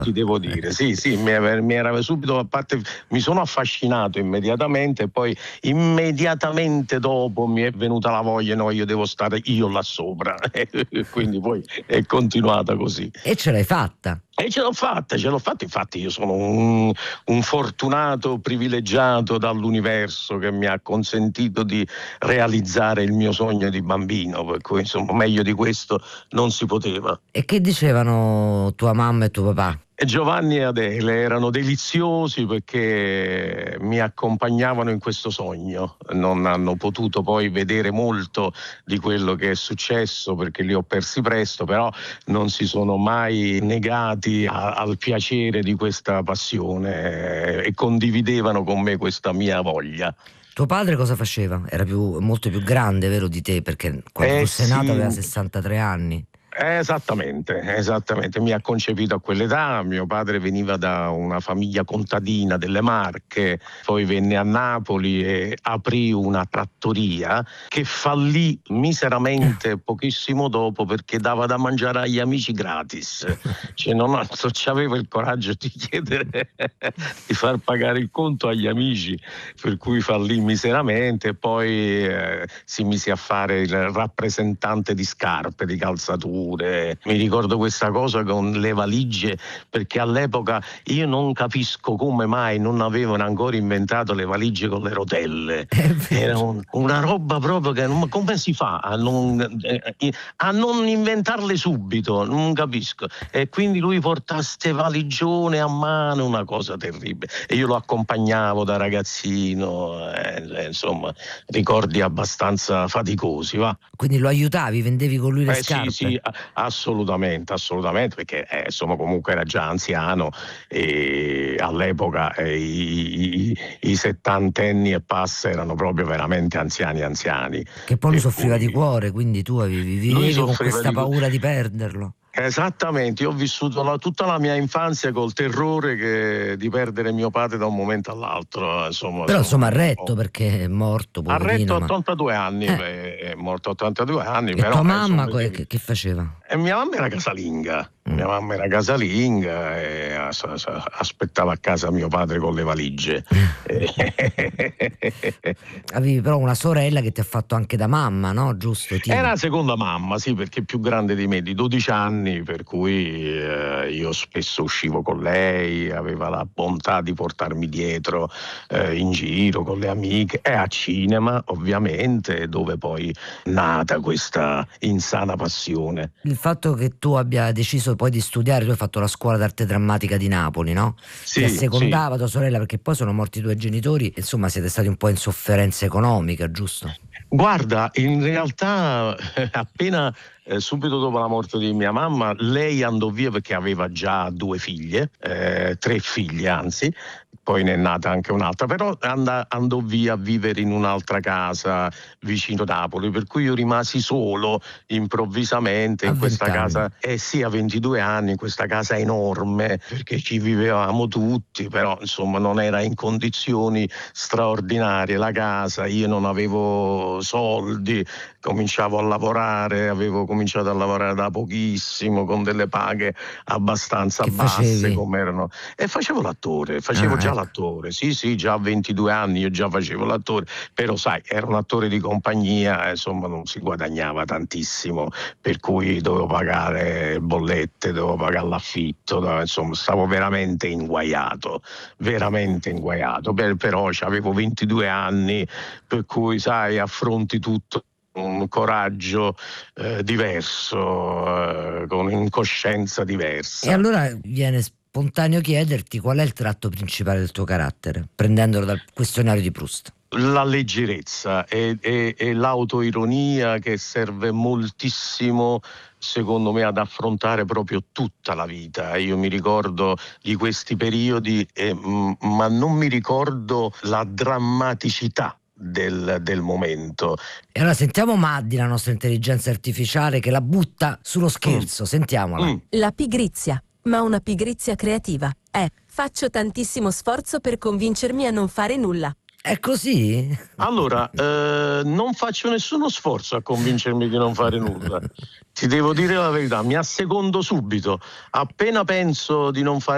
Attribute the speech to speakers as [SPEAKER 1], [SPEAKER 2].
[SPEAKER 1] Ti devo dire, sì, mi era subito, a parte mi sono affascinato immediatamente, e poi immediatamente dopo mi è venuta la voglia, no, io devo stare io là sopra, quindi poi è continuata così.
[SPEAKER 2] E ce l'hai fatta.
[SPEAKER 1] E ce l'ho fatta, infatti io sono un fortunato privilegiato dall'universo che mi ha consentito di realizzare il mio sogno di bambino, per cui insomma meglio di questo non si poteva.
[SPEAKER 2] E che dicevano tua mamma e tuo papà?
[SPEAKER 1] Giovanni e Adele erano deliziosi perché mi accompagnavano in questo sogno, non hanno potuto poi vedere molto di quello che è successo perché li ho persi presto, però non si sono mai negati al piacere di questa passione, e condividevano con me questa mia voglia.
[SPEAKER 2] Tuo padre cosa faceva? Era molto più grande, vero, di te, perché quando tu sei nato
[SPEAKER 1] Sì.
[SPEAKER 2] aveva 63 anni.
[SPEAKER 1] Esattamente, mi ha concepito a quell'età. Mio padre veniva da una famiglia contadina delle Marche, poi venne a Napoli e aprì una trattoria che fallì miseramente pochissimo dopo perché dava da mangiare agli amici gratis, cioè non c'avevo il coraggio di chiedere di far pagare il conto agli amici, per cui fallì miseramente, e poi si mise a fare il rappresentante di scarpe, di calzature. Mi ricordo questa cosa con le valigie, perché all'epoca io non capisco come mai non avevano ancora inventato le valigie con le rotelle. Era una roba proprio che come si fa a non inventarle subito, non capisco. E quindi lui portava ste valigione a mano, una cosa terribile, e io lo accompagnavo da ragazzino, insomma ricordi abbastanza faticosi, va.
[SPEAKER 2] Quindi lo aiutavi, vendevi con lui le
[SPEAKER 1] Sì,
[SPEAKER 2] scarpe?
[SPEAKER 1] assolutamente, perché insomma comunque era già anziano, e all'epoca i settantenni e passa erano proprio veramente anziani.
[SPEAKER 2] Che poi lui
[SPEAKER 1] Per
[SPEAKER 2] soffriva di
[SPEAKER 1] cui
[SPEAKER 2] cuore, quindi tu
[SPEAKER 1] lui
[SPEAKER 2] vivevi con
[SPEAKER 1] soffriva
[SPEAKER 2] questa paura di perderlo.
[SPEAKER 1] Esattamente, io ho vissuto tutta la mia infanzia col terrore di perdere mio padre da un momento all'altro, insomma.
[SPEAKER 2] Però insomma ha retto, perché è morto,
[SPEAKER 1] Ha retto
[SPEAKER 2] poverino.
[SPEAKER 1] 82 anni, è morto a 82 anni,
[SPEAKER 2] E
[SPEAKER 1] però
[SPEAKER 2] tua mamma
[SPEAKER 1] insomma,
[SPEAKER 2] che faceva?
[SPEAKER 1] e mia mamma era casalinga. Mia mamma era casalinga e aspettava a casa mio padre con le valigie.
[SPEAKER 2] Avevi però una sorella che ti ha fatto anche da mamma, no? Giusto, Tina?
[SPEAKER 1] Era la seconda mamma, sì, perché è più grande di me, di 12 anni, per cui io spesso uscivo con lei, aveva la bontà di portarmi dietro in giro con le amiche, e a cinema ovviamente, dove poi è nata questa insana passione.
[SPEAKER 2] Il fatto che tu abbia deciso poi di studiare, tu hai fatto la scuola d'arte drammatica di Napoli, no? Ti
[SPEAKER 1] Sì.
[SPEAKER 2] assecondava tua sorella, perché poi sono morti i tuoi genitori, insomma siete stati un po' in sofferenza economica, giusto?
[SPEAKER 1] Guarda, in realtà appena subito dopo la morte di mia mamma, lei andò via perché aveva già 2 figlie, 3 figlie anzi, poi ne è nata anche un'altra, però andò via a vivere in un'altra casa vicino Napoli, per cui io rimasi solo improvvisamente
[SPEAKER 2] A
[SPEAKER 1] in questa
[SPEAKER 2] 20 anni.
[SPEAKER 1] casa, sì, a 22 anni, in questa casa enorme, perché ci vivevamo tutti, però insomma non era in condizioni straordinarie la casa, io non avevo soldi, avevo cominciato a lavorare da pochissimo, con delle paghe abbastanza
[SPEAKER 2] Che
[SPEAKER 1] basse
[SPEAKER 2] facevi?
[SPEAKER 1] come erano, e facevo l'attore,
[SPEAKER 2] Ah,
[SPEAKER 1] già
[SPEAKER 2] ecco.
[SPEAKER 1] l'attore, sì, già a 22 anni io già facevo l'attore, però sai, ero un attore di compagnia, insomma non si guadagnava tantissimo, per cui dovevo pagare bollette, dovevo pagare l'affitto, insomma stavo veramente inguaiato. Però avevo 22 anni, per cui sai, affronti tutto un coraggio diverso, con un'incoscienza
[SPEAKER 2] E
[SPEAKER 1] diversa.
[SPEAKER 2] allora viene spontaneo chiederti qual è il tratto principale del tuo carattere, prendendolo dal questionario di Proust.
[SPEAKER 1] La leggerezza e l'autoironia, che serve moltissimo, secondo me, ad affrontare proprio tutta la vita. Io mi ricordo di questi periodi, ma non mi ricordo la drammaticità del momento.
[SPEAKER 2] E allora sentiamo Maddi, la nostra intelligenza artificiale, che la butta sullo scherzo. Sentiamola.
[SPEAKER 3] La pigrizia, ma una pigrizia creativa. Faccio tantissimo sforzo per convincermi a non fare nulla.
[SPEAKER 2] È così?
[SPEAKER 1] Allora, non faccio nessuno sforzo a convincermi di non fare nulla. Ti devo dire la verità, mi assecondo subito. Appena penso di non fare